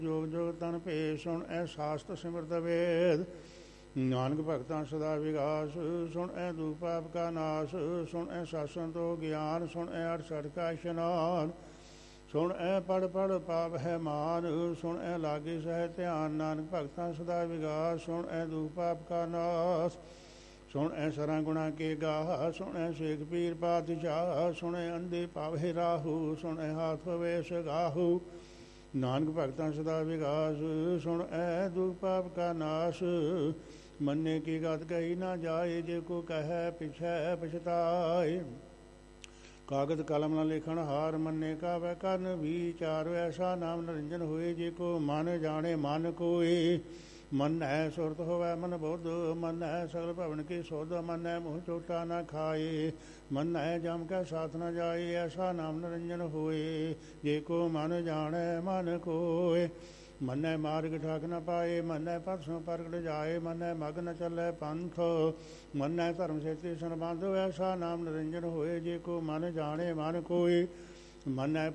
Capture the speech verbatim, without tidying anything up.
ਜੋਗ ਜੋਗ ਤਨ ਭੇ ਸੁਣ ਐ ਸਾਸਤ ਸਿਮਰਤ ਵੇਦ। ਨਾਨਕ ਭਗਤਾਂ ਸਦਾ ਵਿਗਾਸ ਸੁਣ ਐ ਦੂਖ ਪਾਪ ਕਾ ਨਾਸ। ਸੁਣ ਐ ਸਾਸਨ ਤੋਂ ਗਿਆਨ ਸੁਣ ਐ ਅਠ ਸਠ ਕਾ ਇਸ਼ਨਾਨ। ਸੁਣ ਐ ਪੜ ਪੜ ਪਾਪ ਹੈ ਮਾਨ ਸੁਣ ਐ ਲਾਗੇ ਸਹਿ ਧਿਆਨ। ਨਾਨਕ ਭਗਤਾਂ ਸਦਾ ਵਿਗਾਸ ਸੁਣ ਐ ਦੂਖ ਪਾਪ ਕਾ ਨਾਸ। ਸੁਣ ਐ ਸਰਾਂ ਗੁਣਾ ਕੇ ਗਾਹ ਸੁਣ ਐ ਸ਼ੇਖ ਪੀਰ ਪਾਤਸ਼ਾਹ। ਸੁਣ ਐ ਅੰਧੇ ਪਾਵੇ ਰਾਹੂ ਸੁਣ ਐ ਹਾਥ ਪਵੇ ਸਗਾਹੂ। ਨਾਨਕ ਭਗਤਾਂ ਸਦਾ ਵਿਗਾਸ ਸੁਣ ਐ ਦੁਖ ਪਾਪ ਕਾ ਨਾਸ। ਮੰਨੇ ਕੀ ਗਤ ਕਹੀ ਨਾ ਜਾਏ ਜੇ ਕੋ ਕਹੈ ਪਿਛੈ ਪਛਤਾਏ। ਕਾਗਦ ਕਲਮ ਨ ਲਿਖਣ ਹਾਰ ਮੰਨੇ ਕਾ ਵੈ ਕਰਨ ਵਿਚਾਰ। ਐਸਾ ਨਾਮ ਨਿਰੰਜਨ ਹੋਏ ਜੇ ਕੋ ਮਨ ਜਾਣੇ ਮਨ ਕੋਏ। ਮਨ ਹੈ ਸੁਰਤ ਹੋਵੈ ਮਨ ਬੁੱਧ ਮਨ ਹੈ ਸਗਲ ਭਵਨ ਕੀ ਸੁਧ। ਮਨ ਹੈ ਮੂੰਹ ਚੋਟਾ ਨਾ ਖਾਏ ਮਨ ਹੈ ਜਮ ਕੈ ਸਾਥ ਨ ਜਾਏ। ਐਸਾ ਨਾਮ ਨਿਰੰਜਨ ਹੋਏ ਜੇ ਕੋ ਮਨ ਜਾਣੈ ਮਨ ਕੋਏ। ਮਨ ਹੈ ਮਾਰਗ ਠਾਕ ਨ ਪਾਏ ਮਨ ਹੈ ਪਰਸੋਂ ਪ੍ਰਗਟ ਜਾਏ। ਮਨ ਹੈ ਮਗ ਨ ਚੱਲੈ ਪੰਥ ਮਨ ਹੈ ਧਰਮ ਸੇਤੀ ਸੰਬੰਧ। ਐਸਾ ਨਾਮ ਨਿਰੰਜਨ ਹੋਏ ਜੇ ਕੋ ਮਨ ਜਾਣੇ ਮਨ ਕੋਏ। ਮਨ ਹੈ